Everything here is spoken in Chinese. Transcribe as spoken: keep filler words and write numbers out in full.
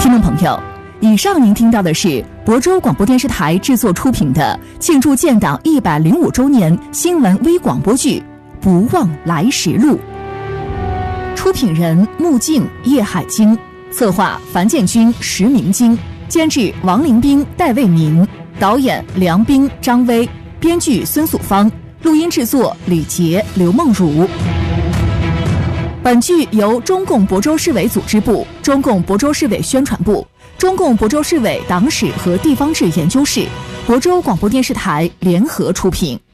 听众朋友，以上您听到的是亳州广播电视台制作出品的庆祝建党一百零五周年新闻微广播剧《不忘来时路》，出品人穆静、叶海清，策划樊建军、石明金，监制王林斌、戴卫民，导演梁斌、张威，编剧孙素芳，录音制作李杰、刘梦茹。本剧由中共亳州市委组织部、中共亳州市委宣传部、中共亳州市委党史和地方志研究室、亳州广播电视台联合出品。